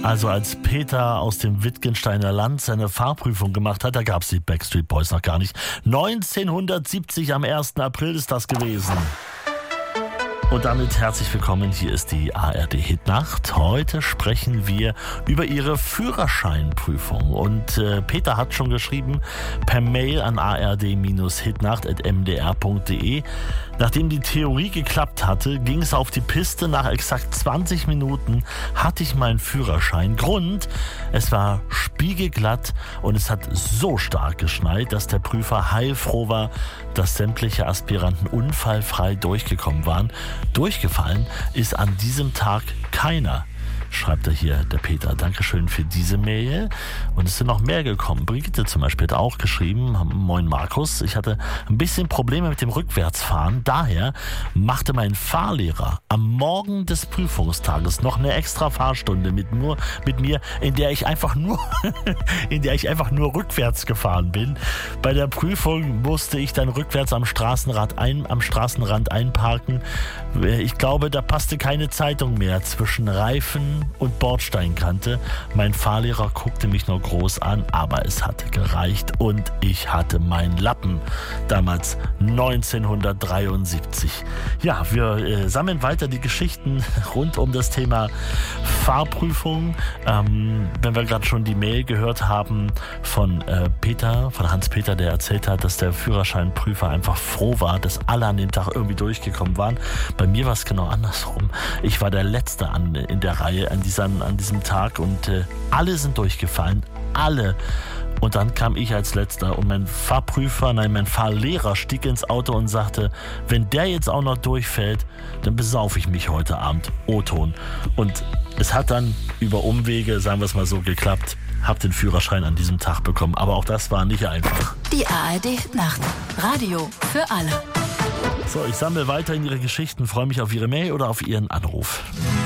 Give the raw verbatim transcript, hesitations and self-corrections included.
Also als Peter aus dem Wittgensteiner Land seine Fahrprüfung gemacht hat, da gab es die Backstreet Boys noch gar nicht. neunzehnhundertsiebzig am ersten April ist das gewesen. Und damit herzlich willkommen, hier ist die A R D-Hitnacht. Heute sprechen wir über Ihre Führerscheinprüfung. Und äh, Peter hat schon geschrieben per Mail an a r d hitnacht at m d r punkt d e. Nachdem die Theorie geklappt hatte, ging es auf die Piste. Nach exakt zwanzig Minuten hatte ich meinen Führerschein. Grund, es war spiegelglatt und es hat so stark geschneit, dass der Prüfer heilfroh war, dass sämtliche Aspiranten unfallfrei durchgekommen waren. Durchgefallen ist an diesem Tag keiner, schreibt er hier, der Peter. Dankeschön für diese Mail. Und es sind noch mehr gekommen. Brigitte zum Beispiel hat auch geschrieben, moin Markus, ich hatte ein bisschen Probleme mit dem Rückwärtsfahren. Daher machte mein Fahrlehrer am Morgen des Prüfungstages noch eine extra Fahrstunde mit, nur, mit mir, in der ich einfach nur in der ich einfach nur rückwärts gefahren bin. Bei der Prüfung musste ich dann rückwärts am Straßenrad ein, am Straßenrand einparken. Ich glaube, da passte keine Zeitung mehr zwischen Reifen und Bordsteinkante. Mein Fahrlehrer guckte mich noch groß an, aber es hatte gereicht und ich hatte meinen Lappen. Damals neunzehnhundertdreiundsiebzig. Ja, wir äh, sammeln weiter die Geschichten rund um das Thema Fahrprüfung. Ähm, wenn wir gerade schon die Mail gehört haben von äh, Peter, von Hans-Peter, der erzählt hat, dass der Führerscheinprüfer einfach froh war, dass alle an dem Tag irgendwie durchgekommen waren. Bei mir war es genau andersrum. Ich war der Letzte an, in der Reihe an diesem, an diesem Tag und äh, alle sind durchgefallen. Alle. Und dann kam ich als Letzter und mein Fahrprüfer, nein, mein Fahrlehrer stieg ins Auto und sagte, wenn der jetzt auch noch durchfällt, dann besaufe ich mich heute Abend. O-Ton. Und es hat dann über Umwege, sagen wir es mal so, geklappt. Hab den Führerschein an diesem Tag bekommen. Aber auch das war nicht einfach. Die A R D-Nacht. Radio für alle. So, ich sammle weiter in Ihre Geschichten, freue mich auf Ihre Mail oder auf Ihren Anruf.